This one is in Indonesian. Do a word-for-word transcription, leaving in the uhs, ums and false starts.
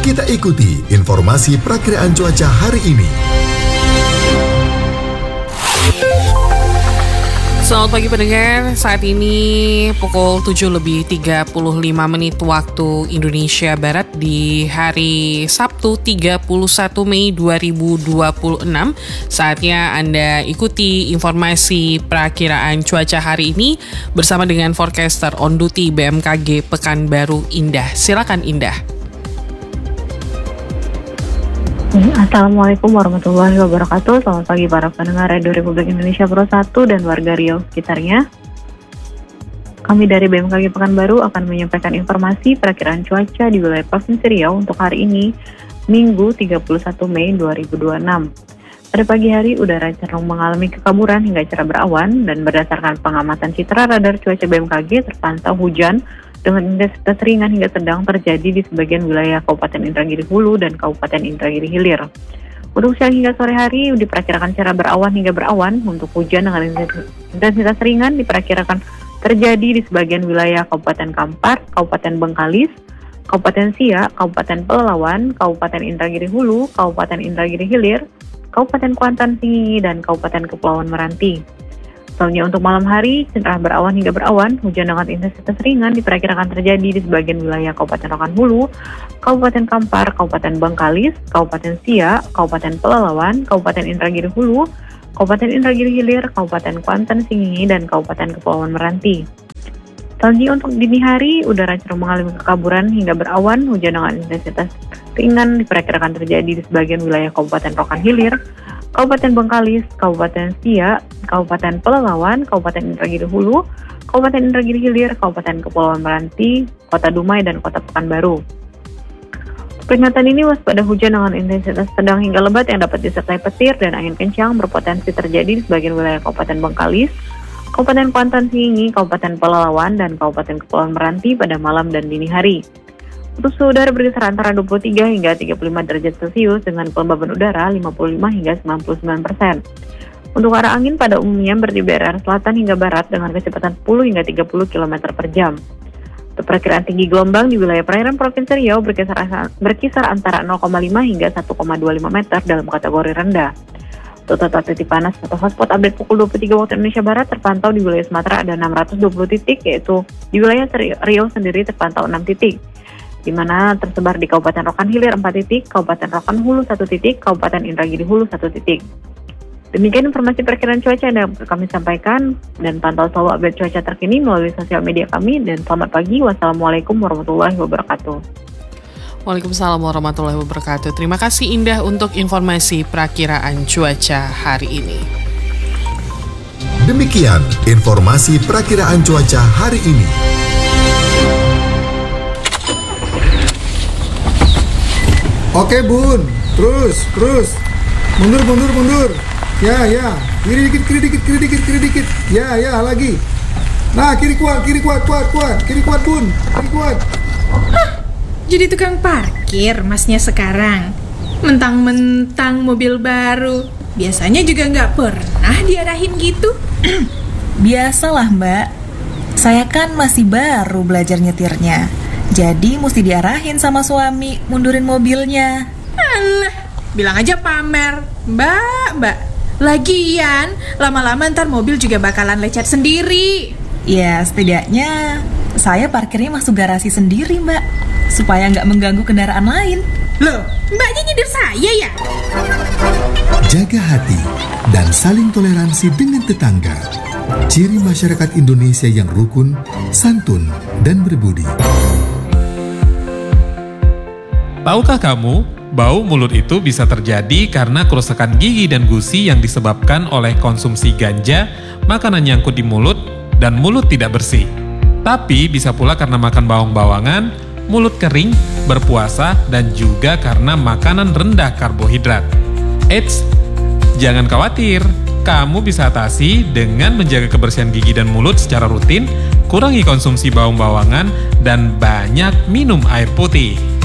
Kita ikuti informasi perakiraan cuaca hari ini. Selamat pagi pendengar, saat ini pukul tujuh lebih tiga puluh lima menit waktu Indonesia Barat di hari Sabtu tiga puluh satu Mei dua ribu dua puluh enam. Saatnya Anda ikuti informasi perakiraan cuaca hari ini bersama dengan forecaster on duty B M K G Pekanbaru Indah. Silakan Indah. Assalamualaikum warahmatullahi wabarakatuh. Selamat pagi para pendengar Radio Republik Indonesia Pro satu dan warga Riau sekitarnya. Kami dari B M K G Pekanbaru akan menyampaikan informasi perakiraan cuaca di wilayah Provinsi Riau untuk hari ini, Minggu tiga puluh satu Mei dua ribu dua puluh enam. Pada pagi hari, udara cenderung mengalami kekaburan hingga cerah berawan, dan berdasarkan pengamatan citra radar cuaca B M K G terpantau hujan dengan intensitas ringan hingga sedang terjadi di sebagian wilayah Kabupaten Indragiri Hulu dan Kabupaten Indragiri Hilir. Untuk siang hingga sore hari diperkirakan cerah berawan hingga berawan. Untuk hujan dengan intensitas ringan diperkirakan terjadi di sebagian wilayah Kabupaten Kampar, Kabupaten Bengkalis, Kabupaten Siak, Kabupaten Pelalawan, Kabupaten Indragiri Hulu, Kabupaten Indragiri Hilir, Kabupaten Kuantan Sengingi, dan Kabupaten Kepulauan Meranti. Selanjutnya untuk malam hari, cerah berawan hingga berawan, hujan dengan intensitas ringan diperkirakan terjadi di sebagian wilayah Kabupaten Rokan Hulu, Kabupaten Kampar, Kabupaten Bengkalis, Kabupaten Siak, Kabupaten Pelalawan, Kabupaten Indragiri Hulu, Kabupaten Indragiri Hilir, Kabupaten Kuantan Sengingi, dan Kabupaten Kepulauan Meranti. Selanjutnya untuk dini hari, udara cenderung mengalami kekaburan hingga berawan, hujan dengan intensitas ringan diperkirakan terjadi di sebagian wilayah Kabupaten Rokan Hilir, Kabupaten Bengkalis, Kabupaten Siak, Kabupaten Pelalawan, Kabupaten Indragiri Hulu, Kabupaten Indragiri Hilir, Kabupaten Kepulauan Meranti, Kota Dumai, dan Kota Pekanbaru. Peringatan ini waspada hujan dengan intensitas sedang hingga lebat yang dapat disertai petir dan angin kencang berpotensi terjadi di sebagian wilayah Kabupaten Bengkalis, Kabupaten Kuantan Sengingi, Kabupaten Pelalawan, dan Kabupaten Kepulauan Meranti pada malam dan dini hari. Untuk suhu udara berkisar antara dua puluh tiga hingga tiga puluh lima derajat Celcius dengan kelembaban udara lima puluh lima hingga sembilan puluh sembilan persen. Untuk arah angin pada umumnya bertiup arah selatan hingga barat dengan kecepatan sepuluh hingga tiga puluh kilometer per jam. Untuk perkiraan tinggi gelombang di wilayah perairan Provinsi Riau berkisar, berkisar antara nol koma lima hingga satu koma dua lima meter dalam kategori rendah. Untuk total titik panas atau hotspot update pukul dua puluh tiga waktu Indonesia Barat terpantau di wilayah Sumatera ada enam ratus dua puluh titik, yaitu di wilayah Riau sendiri terpantau enam titik, di mana tersebar di Kabupaten Rokan Hilir empat titik, Kabupaten Rokan Hulu satu titik, Kabupaten Indragiri Hulu satu titik. Demikian informasi perkiraan cuaca yang kami sampaikan, dan pantau selalu update cuaca terkini melalui sosial media kami, dan selamat pagi. Wassalamualaikum warahmatullahi wabarakatuh. Waalaikumsalam warahmatullahi wabarakatuh. Terima kasih Indah untuk informasi perakiraan cuaca hari ini. Demikian informasi perakiraan cuaca hari ini. Oke bun, terus, terus, mundur, mundur, mundur, ya, ya, kiri dikit, kiri dikit, kiri dikit, kiri dikit, ya, ya, lagi, nah, kiri kuat, kiri kuat, kuat, kuat, kiri kuat bun, kiri kuat. Hah, jadi tukang parkir masnya sekarang, mentang-mentang mobil baru, biasanya juga nggak pernah diarahin gitu. Biasalah mbak, saya kan masih baru belajar nyetirnya. Jadi mesti diarahin sama suami mundurin mobilnya. Alah, bilang aja pamer. Mbak, mbak, lagian lama-lama ntar mobil juga bakalan lecet sendiri. Ya setidaknya saya parkirnya masuk garasi sendiri mbak, supaya nggak mengganggu kendaraan lain. Loh, mbaknya nyindir saya ya? Jaga hati dan saling toleransi dengan tetangga. Ciri masyarakat Indonesia yang rukun, santun, dan berbudi. Tahukah kamu, bau mulut itu bisa terjadi karena kerusakan gigi dan gusi yang disebabkan oleh konsumsi ganja, makanan nyangkut di mulut, dan mulut tidak bersih. Tapi bisa pula karena makan bawang-bawangan, mulut kering, berpuasa, dan juga karena makanan rendah karbohidrat. Eits, jangan khawatir, kamu bisa atasi dengan menjaga kebersihan gigi dan mulut secara rutin, kurangi konsumsi bawang-bawangan, dan banyak minum air putih.